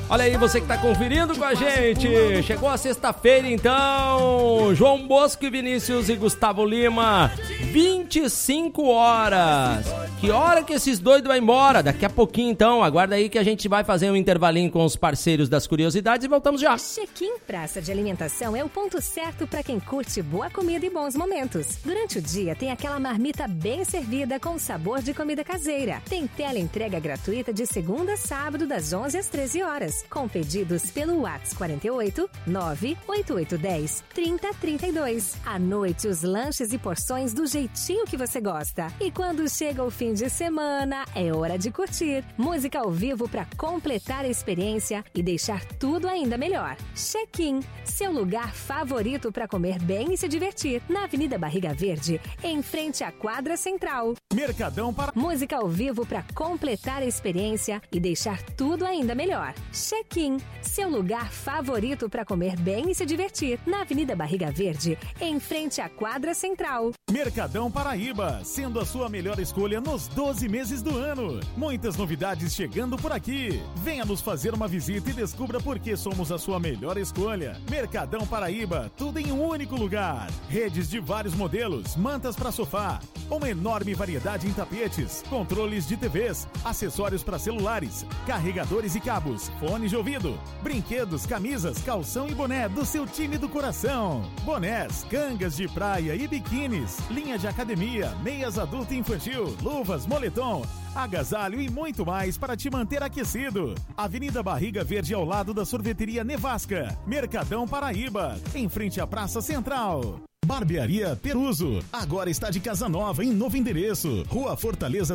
Olha aí, você que tá conferindo com a gente. Chegou a sexta-feira, então. João Bosco e Vinícius e Gustavo Lima. 25 horas. Que hora que esses doidos vão embora? Daqui a pouquinho, então. Aguarda aí que a gente vai fazer um intervalinho com os parceiros das curiosidades e voltamos já. Check-in Praça de Alimentação é o ponto certo para quem curte boa comida e bons momentos. Durante o dia tem aquela marmita bem servida com sabor de comida caseira. Tem tela entrega gratuita de segunda a sábado das 11 às 13 horas. Com pedidos pelo WhatsApp 48 98810 3032. À noite, os lanches e porções do jeitinho que você gosta. E quando chega o fim de semana, é hora de curtir. Música ao vivo para completar a experiência e deixar tudo ainda melhor. Check-in, seu lugar favorito para comer bem e se divertir. Na Avenida Barriga Verde, em frente à quadra central. Mercadão para... Música ao vivo para completar a experiência e deixar tudo ainda melhor. Check-in, seu lugar favorito para comer bem e se divertir. Na Avenida Barriga Verde, em frente à quadra central. Mercadão Paraíba, sendo a sua melhor escolha nos 12 meses do ano. Muitas novidades chegando por aqui. Venha nos fazer uma visita e descubra por que somos a sua melhor escolha. Mercadão Paraíba, tudo em um único lugar. Redes de vários modelos, mantas para sofá, uma enorme variedade em tapetes, controles de TVs, acessórios para celulares, carregadores e cabos, fones de ouvido, brinquedos, camisas, calção e boné do seu time do coração. Bonés, cangas de praia e biquínis, linha de academia, meias adulto e infantil, luvas, moletom, agasalho e muito mais para te manter aquecido. Avenida Barriga Verde ao lado da sorveteria Nevasca. Mercadão Paraíba, em frente à Praça Central. Barbearia Peruso, agora está de casa nova em novo endereço, Rua Fortaleza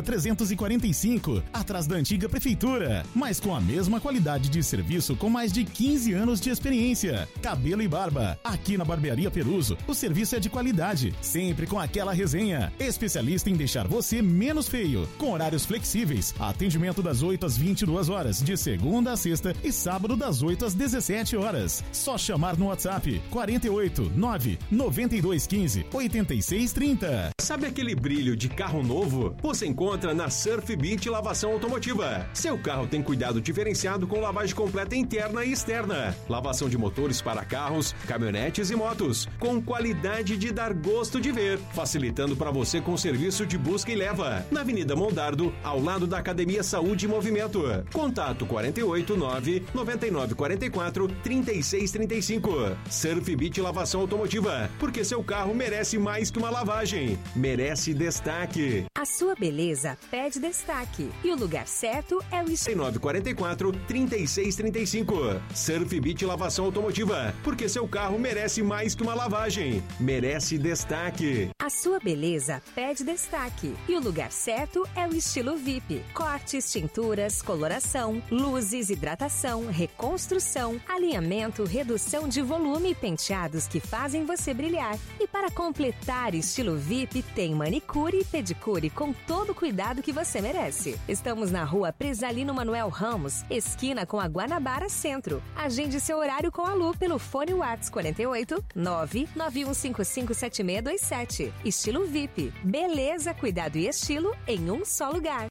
345, atrás da antiga prefeitura, mas com a mesma qualidade de serviço com mais de 15 anos de experiência. Cabelo e barba, aqui na Barbearia Peruso, o serviço é de qualidade, sempre com aquela resenha, especialista em deixar você menos feio, com horários flexíveis, atendimento das 8 às 22 horas, de segunda a sexta e sábado das 8 às 17 horas. Só chamar no WhatsApp 48 99215 8630. Sabe aquele brilho de carro novo? Você encontra na Surf Beach Lavação Automotiva. Seu carro tem cuidado diferenciado com lavagem completa interna e externa. Lavação de motores para carros, caminhonetes e motos. Com qualidade de dar gosto de ver. Facilitando para você com serviço de busca e leva. Na Avenida Mondardo, ao lado da Academia Saúde e Movimento. Contato 48 99944 3635. Surf Beach Lavação Automotiva. Porque seu carro merece mais que uma lavagem. Merece destaque. A sua beleza pede destaque. E o lugar certo é o 944 3635. Surf Beach Lavação Automotiva. Porque seu carro merece mais que uma lavagem. Merece destaque. A sua beleza pede destaque. E o lugar certo é o estilo VIP. Cortes, tinturas, coloração, luzes, hidratação, reconstrução, alinhamento, redução de volume e penteados que fazem você brilhar. E para completar estilo VIP, tem manicure e pedicure com todo o cuidado que você merece. Estamos na Rua Presalino Manuel Ramos, esquina com a Guanabara Centro. Agende seu horário com a Lu pelo fone WhatsApp 48 991557627. Estilo VIP. Beleza, cuidado e estilo em um só lugar.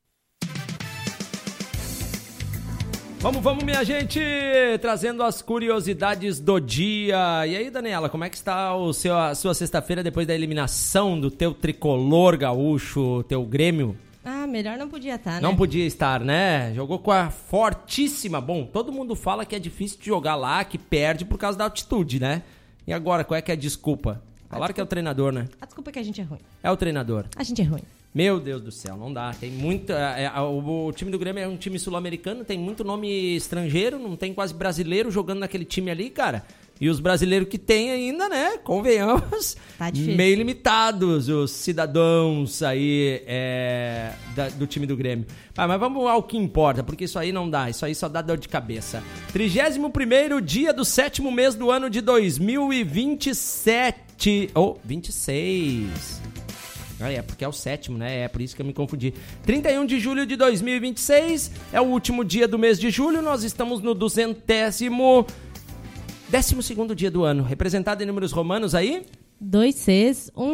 Vamos, minha gente, trazendo as curiosidades do dia. E aí, Daniela, como é que está a sua sexta-feira depois da eliminação do teu tricolor gaúcho, teu Grêmio? Ah, melhor não podia estar, né? Não podia estar, né? Jogou com a fortíssima... Bom, todo mundo fala que é difícil de jogar lá, que perde por causa da altitude, né? E agora, qual é que é a desculpa? Falaram que é o treinador, né? A desculpa é que a gente é ruim. É o treinador. A gente é ruim. Meu Deus do céu, não dá. Tem muito. O time do Grêmio é um time sul-americano, tem muito nome estrangeiro, não tem quase brasileiro jogando naquele time ali, cara. E os brasileiros que tem ainda, né? Convenhamos, tá difícil. Meio limitados os cidadãos aí do time do Grêmio. Mas vamos ao que importa, porque isso aí não dá, isso aí só dá dor de cabeça. 31º dia do 7º mês do ano de 2027. 26. É porque é o 7º, né? É por isso que eu me confundi. 31 de julho de 2026 é o último dia do mês de julho. Nós estamos no 12º dia do ano. Representado em números romanos aí? 2 Cs, 1